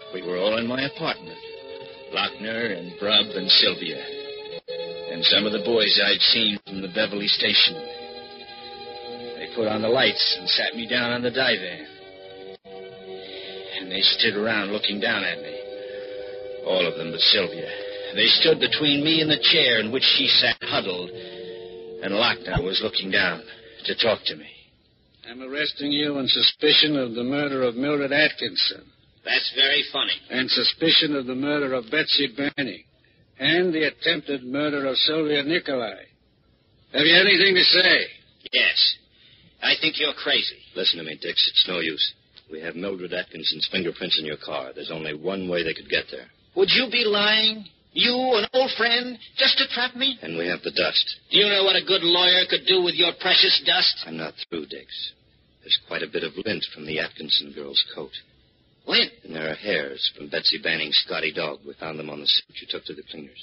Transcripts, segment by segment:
We were all in my apartment. Lochner and Brubb and Sylvia. And some of the boys I'd seen from the Beverly station. They put on the lights and sat me down on the divan. And they stood around looking down at me. All of them but Sylvia. They stood between me and the chair in which she sat huddled. And Lochner was looking down to talk to me. I'm arresting you on suspicion of the murder of Mildred Atkinson. That's very funny. And suspicion of the murder of Betsy Banning. And the attempted murder of Sylvia Nicolai. Have you anything to say? Yes. I think you're crazy. Listen to me, Dix. It's no use. We have Mildred Atkinson's fingerprints in your car. There's only one way they could get there. Would you be lying? You, an old friend, just to trap me? And we have the dust. Do you know what a good lawyer could do with your precious dust? I'm not through, Dix. There's quite a bit of lint from the Atkinson girl's coat. Lint? And there are hairs from Betsy Banning's Scotty dog. We found them on the suit you took to the cleaners.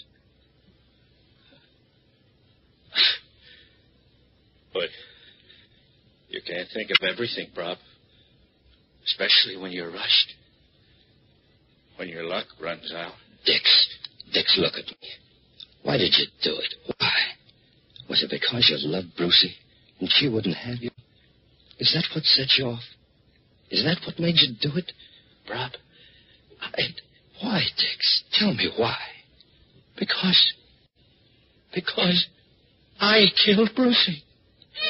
But you can't think of everything, Bob. Especially when you're rushed. When your luck runs out. Dix, look at me. Why did you do it? Why? Was it because you loved Brucie and she wouldn't have you? Is that what set you off? Is that what made you do it? Bob? Why, Dix? Tell me why. Because I killed Brucie.